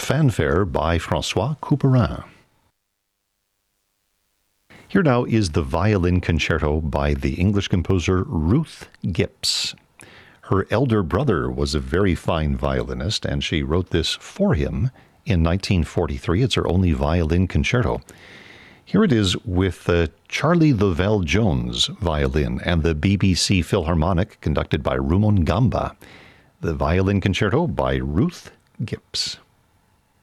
fanfare by François Couperin. Here now is the violin concerto by the English composer Ruth Gipps. Her elder brother was a very fine violinist, and she wrote this for him in 1943. It's her only violin concerto. Here it is with Charlie Lovell-Jones violin and the BBC Philharmonic conducted by Rumon Gamba. The violin concerto by Ruth Gipps.